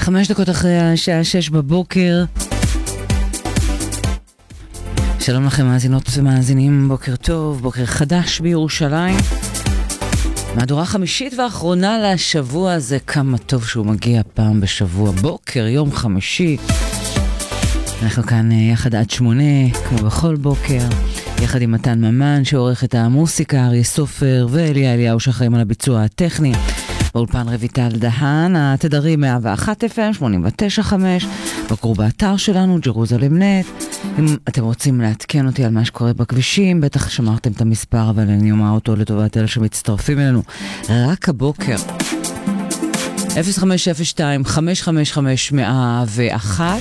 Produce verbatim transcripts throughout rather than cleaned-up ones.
חמש דקות אחרי השעה שש בבוקר. שלום לכם מאזינות ומאזינים, בוקר טוב, בוקר חדש בירושלים. מהדורה חמישית ואחרונה לשבוע הזה, כמה טוב שהוא מגיע פעם בשבוע. בוקר, יום חמישי. אנחנו כאן יחד עד שמונה, כמו בכל בוקר. יחד עם מתן ממן שעורך את המוסיקה, אריה סופר ואליה אליהו שאחראים על הביצוע הטכני. באולפן רויטל דהן, התדרים מאה ואחת אף אם, שמונים ותשע נקודה חמש, בקרו באתר שלנו, ג'רוזלם נט. אם אתם רוצים לעדכן אותי על מה שקורה בכבישים, בטח שמרתם את המספר, אבל אני אומר אותו לטובת אלה שמצטרפים אלינו רק הבוקר. אפס חמש אפס שתיים חמש חמש חמש מאה ואחת.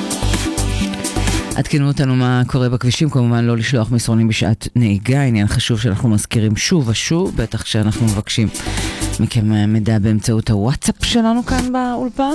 עדכנו אותנו מה קורה בכבישים, כמובן לא לשלוח מסרונים בשעת נהיגה, עניין חשוב שאנחנו מזכירים שוב ושוב, בטח שאנחנו מבקשים מכם מידע באמצעות הוואטסאפ שלנו כאן באולפן.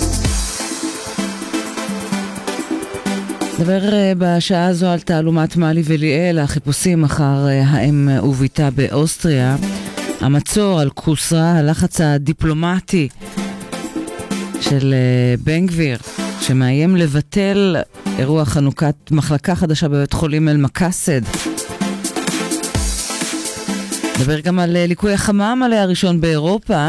נדבר בשעה הזו על תעלומת מאלי וליאל, החיפושים אחר האם וביתה באוסטריה, המצור על קוסרה, הלחץ הדיפלומטי של בן גביר, שמאיים לבטל אירוע חנוכת מחלקה חדשה בבית חולים אל-מקאסד. נדבר גם על ליקוי החמם עליה הראשון באירופה,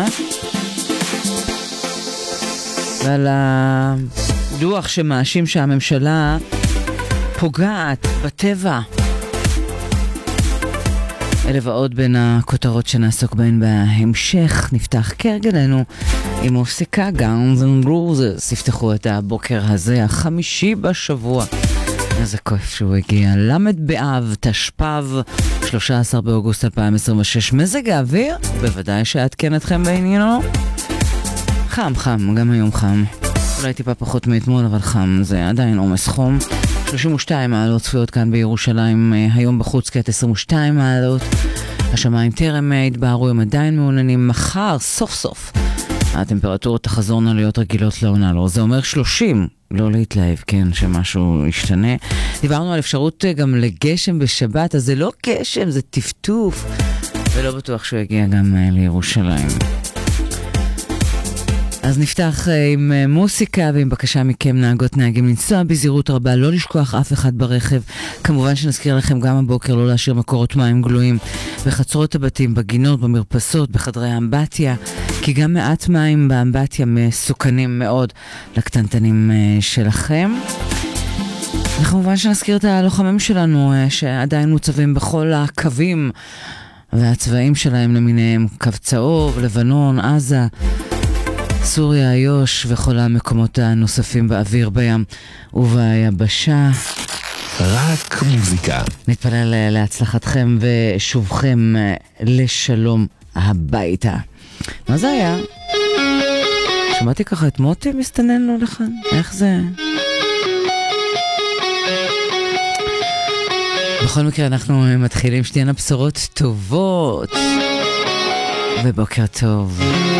ועל הדוח שמאשים שהממשלה פוגעת בטבע. אלה ועוד בין הכותרות שנעסוק בהן בהמשך. נפתח כרגלנו עם מופסיקה Guns N' Roses. יפתחו את הבוקר הזה, החמישי בשבוע. איזה כיף שהוא הגיע. למד באב, תשפב, שלושה עשר באוגוסט אלפיים עשרים ושש. מזג האוויר, בוודאי שעדכן אתכם בעניינו. חם, חם, גם היום חם. אולי טיפה פחות מאתמול, אבל חם. זה עדיין עומס חום. שלושים ושתיים מעלות צפויות כאן בירושלים, היום בחוץ כעת עשרים ושתיים מעלות. השמיים טרם התבהרו, הם עדיין מעוננים. מחר, סוף סוף, הטמפרטורות תחזורנה להיות רגילות לעונה. לא, זה אומר שלושים, לא להתלהב, כן, שמשהו ישתנה. דיברנו על אפשרות גם לגשם בשבת, אז זה לא גשם, זה טפטוף, ולא בטוח שהוא יגיע גם לירושלים. אז נפתח עם מוסיקה ועם בקשה מכם נהגות נהגים לנסוע בזהירות רבה, לא לשכוח אף אחד ברכב. כמובן שנזכיר לכם גם הבוקר לא להשאיר מקורות מים גלויים בחצרות הבתים, בגינות, במרפסות, בחדרי האמבטיה, כי גם מעט מים באמבטיה מסוכנים מאוד לקטנטנים שלכם. וכמובן שנזכיר את הלוחמים שלנו שעדיין מוצבים בכל הקווים והצבעים שלהם למיניהם, קו צהוב, לבנון, עזה, סוריה, איו"ש וכל המקומות הנוספים באוויר, בים וביבשה. רק מוזיקה. נתפלל להצלחתכם ושובכם לשלום הביתה. מה זה היה? שמעתי ככה את מוטי מסתנן לו לכאן? איך זה? בכל מקרה אנחנו מתחילים שתהיינה בשורות טובות ובוקר טוב.